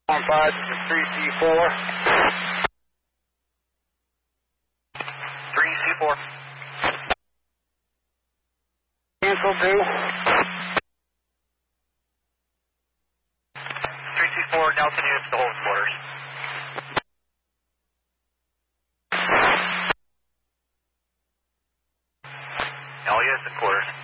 5, this is 3C4. 3C4. Cancel 2. 3C4, Nelson units to hold quarters. Elliot, the quarters.